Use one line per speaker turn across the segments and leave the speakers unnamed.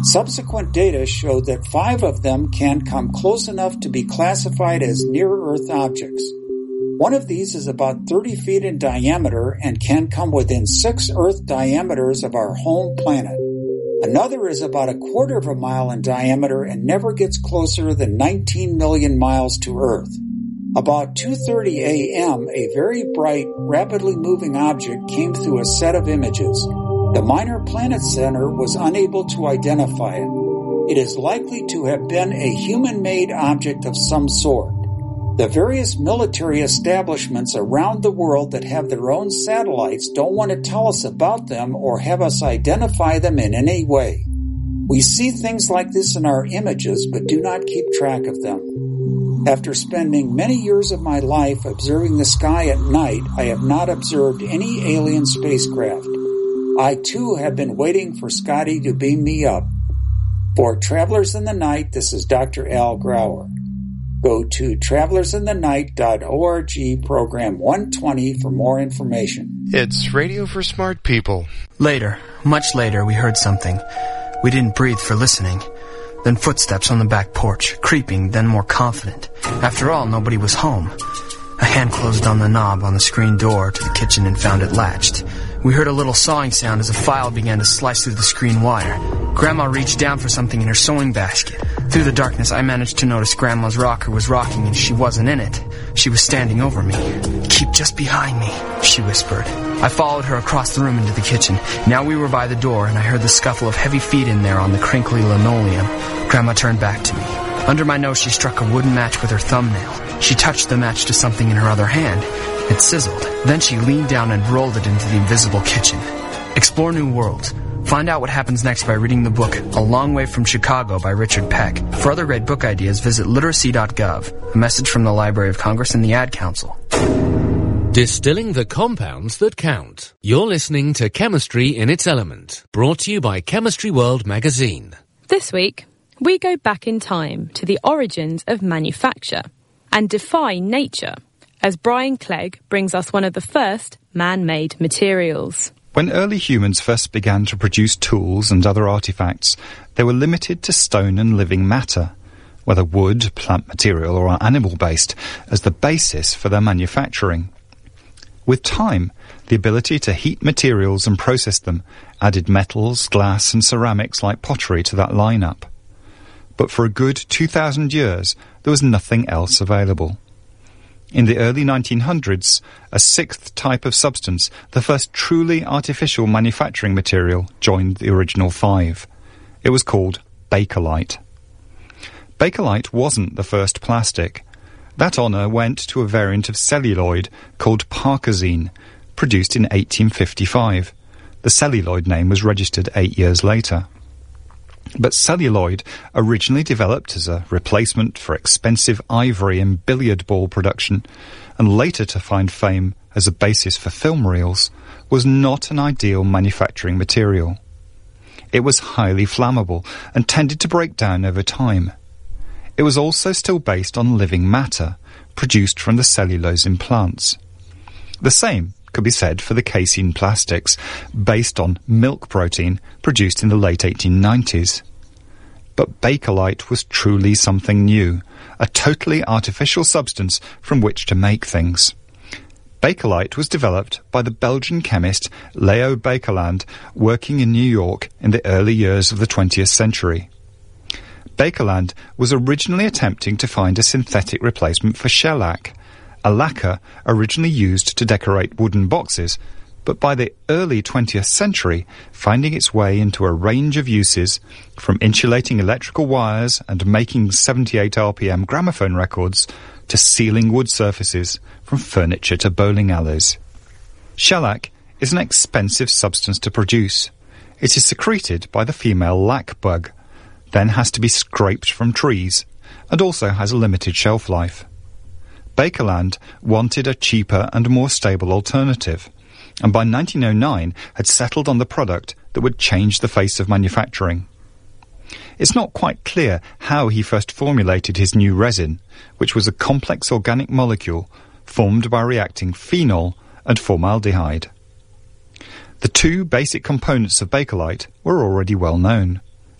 Subsequent data showed that 5 of them can come close enough to be classified as near-Earth objects. One of these is about 30 feet in diameter and can come within 6 Earth diameters of our home planet. Another is about 1/4 of a mile in diameter and never gets closer than 19 million miles to Earth. About 2:30 a.m., a very bright, rapidly moving object came through a set of images. The Minor Planet Center was unable to identify it. It is likely to have been a human-made object of some sort. The various military establishments around the world that have their own satellites don't want to tell us about them or have us identify them in any way. We see things like this in our images, but do not keep track of them. After spending many years of my life observing the sky at night, I have not observed any alien spacecraft. I, too, have been waiting for Scotty to beam me up. For Travelers in the Night, this is Dr. Al Grauer. Go to travelersinthenight.org, program 120 for more information.
It's Radio for Smart People.
Later, much later, we heard something. We didn't breathe for listening. Then footsteps on the back porch, creeping, then more confident. After all, nobody was home. A hand closed on the knob on the screen door to the kitchen and found it latched. We heard a little sawing sound as a file began to slice through the screen wire. Grandma reached down for something in her sewing basket. Through the darkness, I managed to notice Grandma's rocker was rocking and she wasn't in it. She was standing over me. "Keep just behind me," she whispered. I followed her across the room into the kitchen. Now we were by the door, and I heard the scuffle of heavy feet in there on the crinkly linoleum. Grandma turned back to me. Under my nose, she struck a wooden match with her thumbnail. She touched the match to something in her other hand. It sizzled. Then she leaned down and rolled it into the invisible kitchen. Explore new worlds. Find out what happens next by reading the book A Long Way from Chicago by Richard Peck. For other great book ideas, visit literacy.gov. A message from the Library of Congress and the Ad Council.
Distilling the compounds that count. You're listening to Chemistry in its Element, brought to you by Chemistry World magazine.
This week, we go back in time to the origins of manufacture and defy nature, as Brian Clegg brings us one of the first man-made materials.
When early humans first began to produce tools and other artifacts, they were limited to stone and living matter, whether wood, plant material, or animal-based, as the basis for their manufacturing. With time, the ability to heat materials and process them added metals, glass, and ceramics like pottery to that lineup. But for a good 2,000 years, there was nothing else available. In the early 1900s, a sixth type of substance, the first truly artificial manufacturing material, joined the original 5. It was called Bakelite. Bakelite wasn't the first plastic. That honour went to a variant of celluloid called Parkezine, produced in 1855. The celluloid name was registered 8 years later. But celluloid, originally developed as a replacement for expensive ivory in billiard ball production, and later to find fame as a basis for film reels, was not an ideal manufacturing material. It was highly flammable and tended to break down over time. It was also still based on living matter, produced from the cellulose in plants. The same could be said for the casein plastics, based on milk protein produced in the late 1890s. But Bakelite was truly something new, a totally artificial substance from which to make things. Bakelite was developed by the Belgian chemist Leo Baekeland, working in New York in the early years of the 20th century. Baekeland was originally attempting to find a synthetic replacement for shellac, a lacquer originally used to decorate wooden boxes, but by the early 20th century, finding its way into a range of uses, from insulating electrical wires and making 78 RPM gramophone records, to sealing wood surfaces, from furniture to bowling alleys. Shellac is an expensive substance to produce. It is secreted by the female lac bug, then has to be scraped from trees, and also has a limited shelf life. Baekeland wanted a cheaper and more stable alternative, and by 1909 had settled on the product that would change the face of manufacturing. It's not quite clear how he first formulated his new resin, which was a complex organic molecule formed by reacting phenol and formaldehyde. The two basic components of Bakelite were already well known: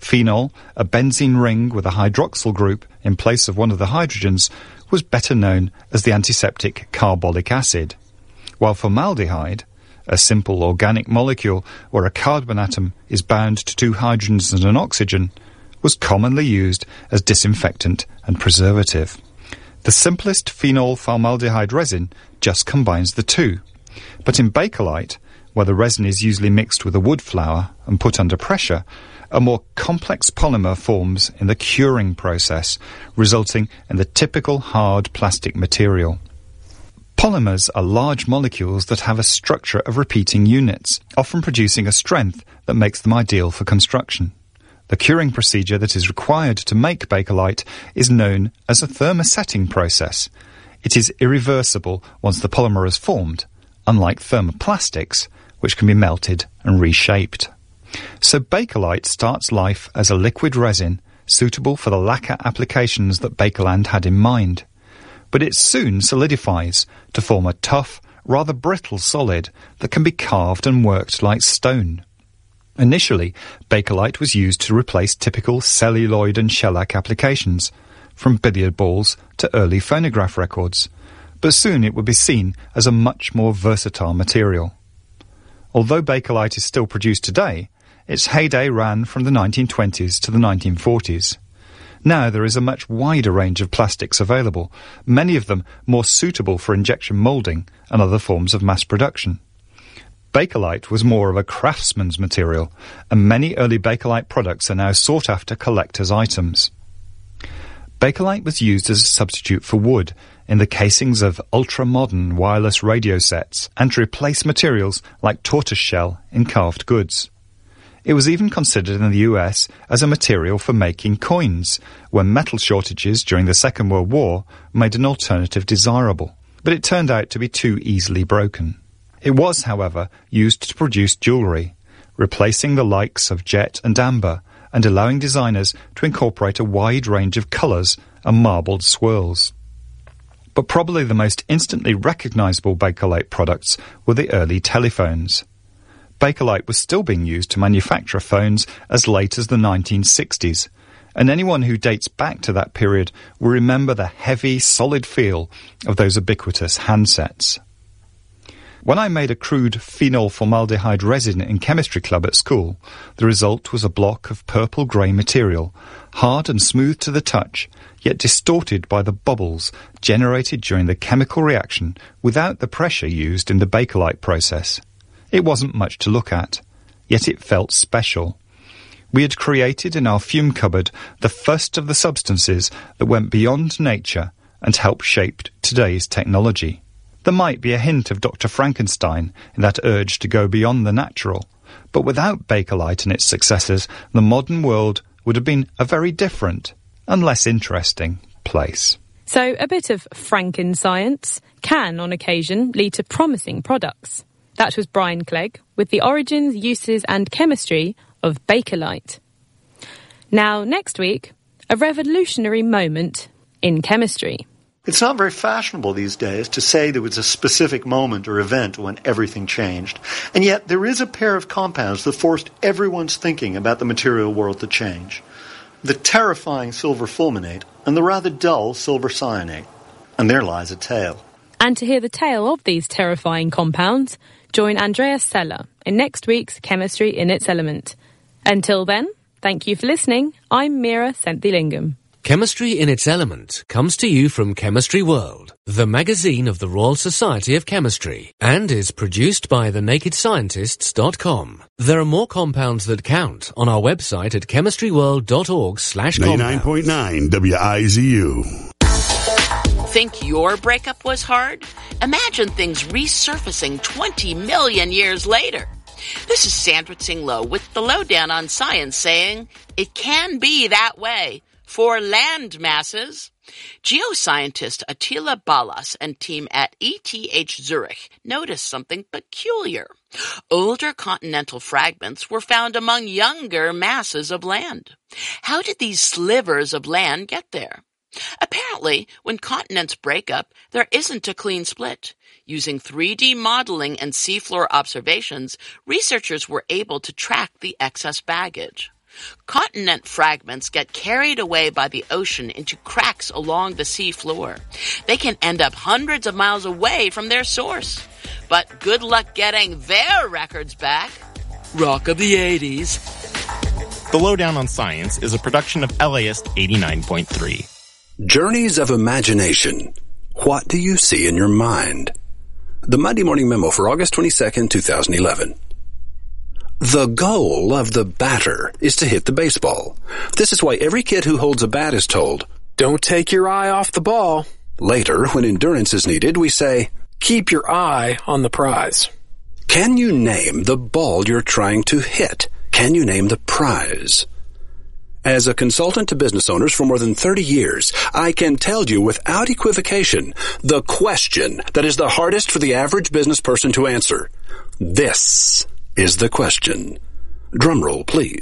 Phenol, a benzene ring with a hydroxyl group in place of one of the hydrogens, was better known as the antiseptic carbolic acid, while formaldehyde, a simple organic molecule where a carbon atom is bound to two hydrogens and an oxygen, was commonly used as disinfectant and preservative. The simplest phenol formaldehyde resin just combines the two, but in Bakelite, where the resin is usually mixed with a wood flour and put under pressure, a more complex polymer forms in the curing process, resulting in the typical hard plastic material. Polymers are large molecules that have a structure of repeating units, often producing a strength that makes them ideal for construction. The curing procedure that is required to make Bakelite is known as a thermosetting process. It is irreversible once the polymer is formed, unlike thermoplastics, which can be melted and reshaped. So Bakelite starts life as a liquid resin suitable for the lacquer applications that Bakeland had in mind. But it soon solidifies to form a tough, rather brittle solid that can be carved and worked like stone. Initially, Bakelite was used to replace typical celluloid and shellac applications, from billiard balls to early phonograph records, but soon it would be seen as a much more versatile material. Although Bakelite is still produced today, its heyday ran from the 1920s to the 1940s. Now there is a much wider range of plastics available, many of them more suitable for injection moulding and other forms of mass production. Bakelite was more of a craftsman's material, and many early Bakelite products are now sought after collector's items. Bakelite was used as a substitute for wood in the casings of ultra-modern wireless radio sets and to replace materials like tortoiseshell in carved goods. It was even considered in the US as a material for making coins, when metal shortages during the Second World War made an alternative desirable, but it turned out to be too easily broken. It was, however, used to produce jewellery, replacing the likes of jet and amber, and allowing designers to incorporate a wide range of colours and marbled swirls. But probably the most instantly recognisable Bakelite products were the early telephones. Bakelite was still being used to manufacture phones as late as the 1960s, and anyone who dates back to that period will remember the heavy, solid feel of those ubiquitous handsets. When I made a crude phenol formaldehyde resin in chemistry club at school, the result was a block of purple-grey material, hard and smooth to the touch, yet distorted by the bubbles generated during the chemical reaction without the pressure used in the Bakelite process. It wasn't much to look at, yet it felt special. We had created in our fume cupboard the first of the substances that went beyond nature and helped shape today's technology. There might be a hint of Dr. Frankenstein in that urge to go beyond the natural, but without Bakelite and its successors, the modern world would have been a very different and less interesting place.
So a bit of Frankenscience can, on occasion, lead to promising products. That was Brian Clegg with the origins, uses and chemistry of Bakelite. Now, next week, a revolutionary moment in chemistry.
It's not very fashionable these days to say there was a specific moment or event when everything changed. And yet there is a pair of compounds that forced everyone's thinking about the material world to change. The terrifying silver fulminate and the rather dull silver cyanate. And there lies a tale.
And to hear the tale of these terrifying compounds, join Andreas Seller in next week's Chemistry in its Element. Until then, thank you for listening. I'm Mira Senthilingam.
Chemistry in its Element comes to you from Chemistry World, the magazine of the Royal Society of Chemistry, and is produced by thenakedscientists.com. There are more compounds that count on our website at chemistryworld.org/compounds.
99.9 WIZU.
Think your breakup was hard? Imagine things resurfacing 20 million years later. This is Sandra Tsing Loh with the Lowdown on Science saying, it can be that way. For land masses, geoscientist Attila Ballas and team at ETH Zurich noticed something peculiar. Older continental fragments were found among younger masses of land. How did these slivers of land get there? Apparently, when continents break up, there isn't a clean split. Using 3D modeling and seafloor observations, researchers were able to track the excess baggage. Continent fragments get carried away by the ocean into cracks along the sea floor. They can end up hundreds of miles away from their source. But good luck getting their records back. Rock of the 80s.
The Lowdown on Science is a production of LAist 89.3.
Journeys of Imagination. What do you see in your mind? The Monday Morning Memo for August 22nd, 2011. The goal of the batter is to hit the baseball. This is why every kid who holds a bat is told,
"Don't take your eye off the ball."
Later, when endurance is needed, we say,
"Keep your eye on the prize."
Can you name the ball you're trying to hit? Can you name the prize? As a consultant to business owners for more than 30 years, I can tell you without equivocation the question that is the hardest for the average business person to answer. This is the question. Drum roll, please.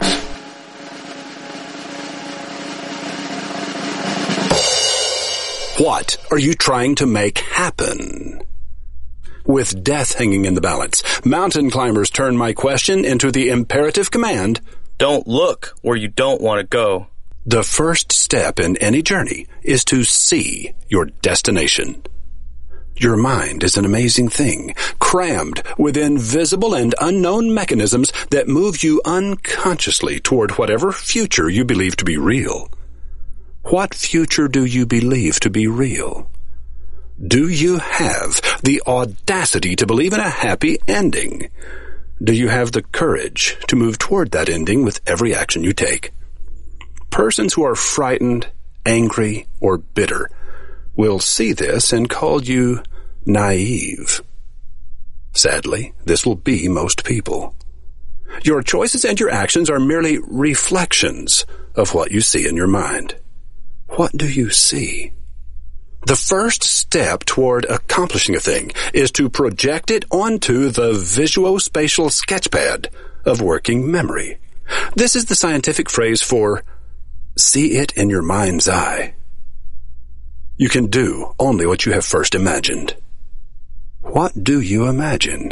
What are you trying to make happen? With death hanging in the balance, mountain climbers turn my question into the imperative command,
don't look where you don't want to go.
The first step in any journey is to see your destination. Your mind is an amazing thing, crammed with invisible and unknown mechanisms that move you unconsciously toward whatever future you believe to be real. What future do you believe to be real? Do you have the audacity to believe in a happy ending? Do you have the courage to move toward that ending with every action you take? Persons who are frightened, angry, or bitter will see this and call you naive. Sadly, this will be most people. Your choices and your actions are merely reflections of what you see in your mind. What do you see? The first step toward accomplishing a thing is to project it onto the visuospatial sketchpad of working memory. This is the scientific phrase for see it in your mind's eye. You can do only what you have first imagined. What do you imagine?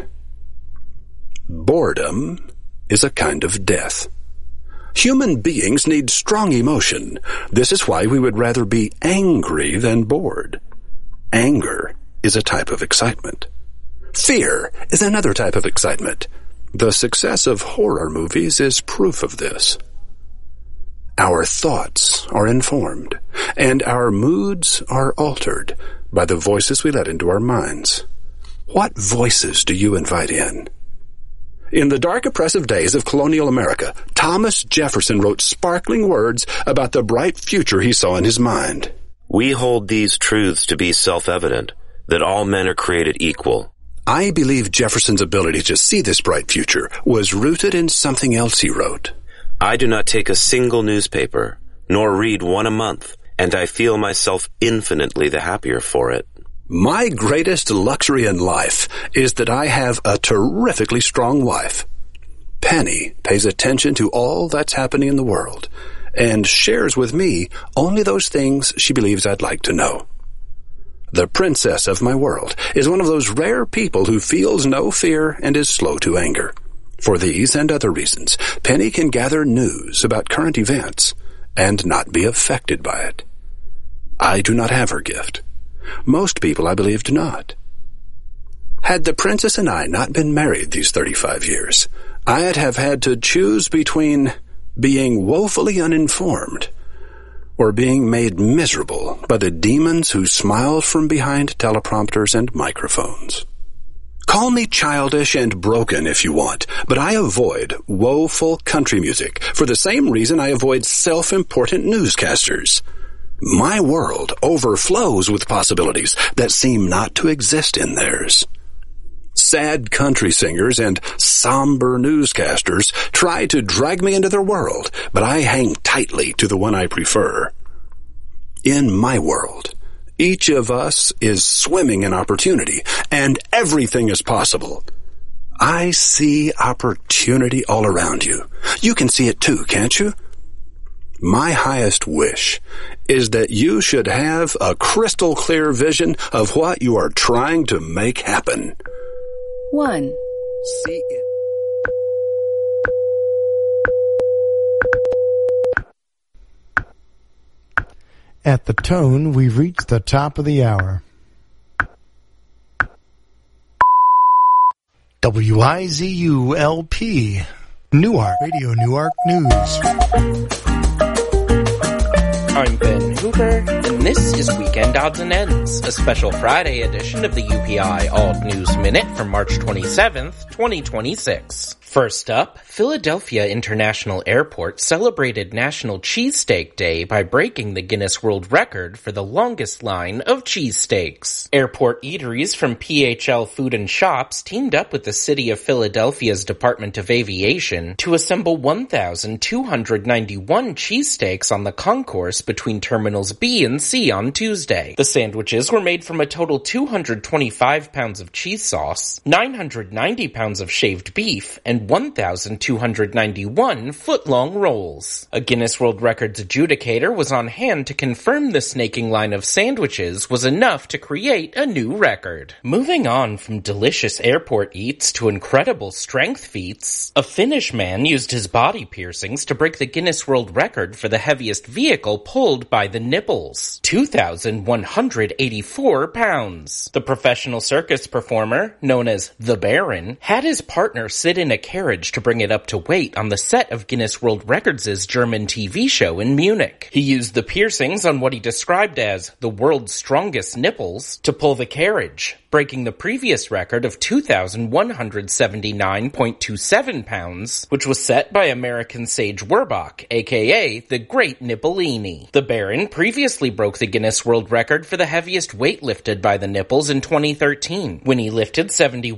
Boredom is a kind of death. Human beings need strong emotion. This is why we would rather be angry than bored. Anger is a type of excitement. Fear is another type of excitement. The success of horror movies is proof of this. Our thoughts are informed, and our moods are altered by the voices we let into our minds. What voices do you invite in? In the dark, oppressive days of colonial America, Thomas Jefferson wrote sparkling words about the bright future he saw in his mind.
We hold these truths to be self-evident, that all men are created equal.
I believe Jefferson's ability to see this bright future was rooted in something else he wrote.
I do not take a single newspaper, nor read one a month, and I feel myself infinitely the happier for it.
My greatest luxury in life is that I have a terrifically strong wife. Penny pays attention to all that's happening in the world and shares with me only those things she believes I'd like to know. The princess of my world is one of those rare people who feels no fear and is slow to anger. For these and other reasons, Penny can gather news about current events and not be affected by it. I do not have her gift. Most people, I believe, do not. Had the princess and I not been married these 35 years, I'd have had to choose between being woefully uninformed or being made miserable by the demons who smile from behind teleprompters and microphones. Call me childish and broken if you want, but I avoid woeful country music for the same reason I avoid self-important newscasters. My world overflows with possibilities that seem not to exist in theirs. Sad country singers and somber newscasters try to drag me into their world, but I hang tightly to the one I prefer. In my world, each of us is swimming in opportunity, and everything is possible. I see opportunity all around you. You can see it too, can't you? My highest wish is that you should have a crystal clear vision of what you are trying to make happen.
1.
See it.
At the tone, we've reached the top of the hour. WIZU-LP, Newark, Radio Newark News.
I'm Ben Hoover, and this is Weekend Odds and Ends, a special Friday edition of the UPI Alt News Minute for March 27th, 2026. First up, Philadelphia International Airport celebrated National Cheesesteak Day by breaking the Guinness World Record for the longest line of cheesesteaks. Airport eateries from PHL Food and Shops teamed up with the City of Philadelphia's Department of Aviation to assemble 1,291 cheesesteaks on the concourse between Terminals B and C on Tuesday. The sandwiches were made from a total 225 pounds of cheese sauce, 990 pounds of shaved beef, and 1,291 foot-long rolls. A Guinness World Records adjudicator was on hand to confirm the snaking line of sandwiches was enough to create a new record. Moving on from delicious airport eats to incredible strength feats, a Finnish man used his body piercings to break the Guinness World Record for the heaviest vehicle pulled by the nipples, 2,184 pounds. The professional circus performer, known as the Baron, had his partner sit in a carriage to bring it up to weight on the set of Guinness World Records' German TV show in Munich. He used the piercings on what he described as the world's strongest nipples to pull the carriage, breaking the previous record of 2,179.27 pounds, which was set by American Sage Werbach, aka the Great Nippolini. The Baron previously broke the Guinness World Record for the heaviest weight lifted by the nipples in 2013, when he lifted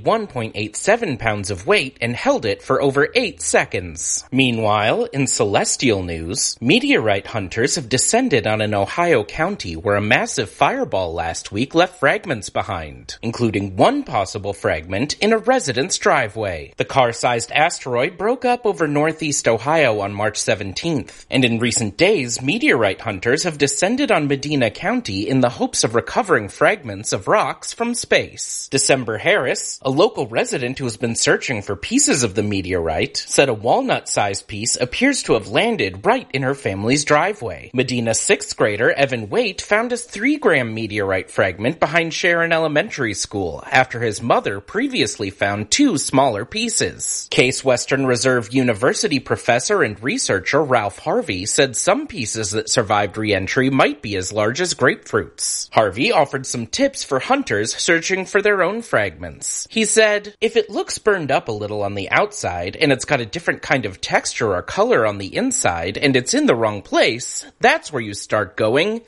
71.87 pounds of weight and held it for over 8 seconds. Meanwhile, in celestial news, meteorite hunters have descended on an Ohio county where a massive fireball last week left fragments behind, including one possible fragment in a resident's driveway. The car-sized asteroid broke up over northeast Ohio on March 17th, and in recent days, meteorite hunters have descended on Medina County in the hopes of recovering fragments of rocks from space. December Harris, a local resident who has been searching for pieces of the meteorite, said a walnut-sized piece appears to have landed right in her family's driveway. Medina's 6th grader Evan Waite found his 3-gram meteorite fragment behind Sharon Elementary School after his mother previously found 2 smaller pieces. Case Western Reserve University professor and researcher Ralph Harvey said some pieces that survived re-entry might be as large as grapefruits. Harvey offered some tips for hunters searching for their own fragments. He said, "If it looks burned up a little on the outside and it's got a different kind of texture or color on the inside and it's in the wrong place, that's where you start going,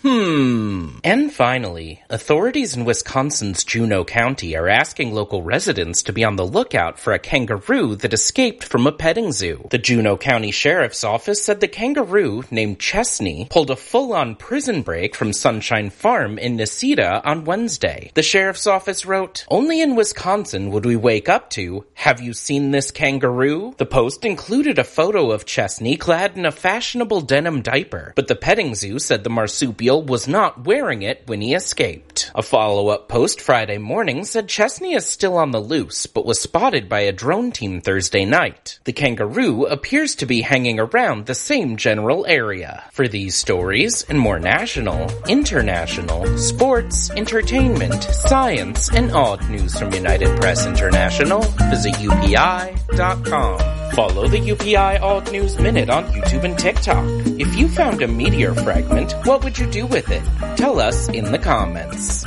And finally, authorities in Wisconsin's Juneau County are asking local residents to be on the lookout for a kangaroo that escaped from a petting zoo. The Juneau County Sheriff's Office said the kangaroo, named Chesney, pulled a full-on prison break from Sunshine Farm in Necedah on Wednesday. The Sheriff's Office wrote, "Only in Wisconsin would we wake up to, 'Have you seen this kangaroo?' The post included a photo of Chesney clad in a fashionable denim diaper, but the petting zoo said the marsupial was not wearing it when he escaped. A follow-up post Friday morning said Chesney is still on the loose, but was spotted by a drone team Thursday night. The kangaroo appears to be hanging around the same general area. For these stories and more national, international, sports, entertainment, science, and odd news from United Press International, visit UPI.com. Follow the UPI Alt News Minute on YouTube and TikTok. If you found a meteor fragment, what would you do with it? Tell us in the comments.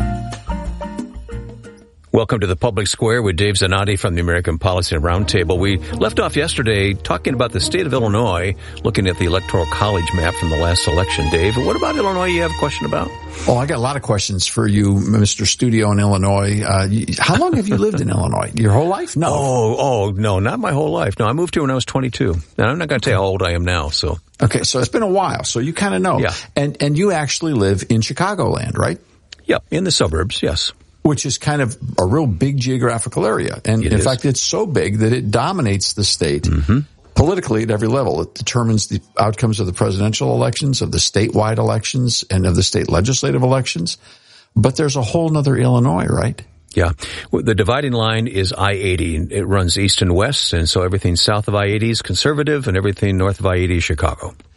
Welcome to the Public Square with Dave Zanotti from the American Policy Roundtable. We left off yesterday talking about the state of Illinois, looking at the Electoral College map from the last election. Dave, what about Illinois you have a question about?
Oh, I got a lot of questions for you, Mr. Studio in Illinois. How long have you lived in Illinois? Your whole life? No.
Oh, no, not my whole life. No, I moved here when I was 22. And I'm not going to tell you how old I am now, so.
Okay, so it's been a while, so you kind of know.
Yeah.
And you actually live in Chicagoland, right?
Yeah, in the suburbs, yes.
Which is kind of a real big geographical area. And in fact, it's so big that it dominates the state politically at every level. It determines the outcomes of the presidential elections, of the statewide elections, and of the state legislative elections. But there's a whole nother Illinois, right?
Yeah. The dividing line is I-80. It runs east and west, and so everything south of I-80 is conservative and everything north of I-80 is Chicago.